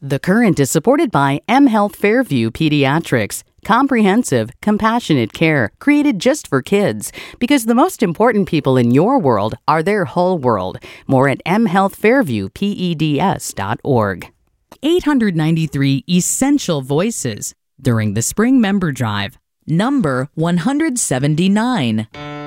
The Current is supported by mHealth Fairview Pediatrics. Comprehensive, compassionate care created just for kids. Because the most important people in your world are their whole world. More at mhealthfairviewpeds.org. 893 Essential Voices during the Spring Member Drive. Number 179.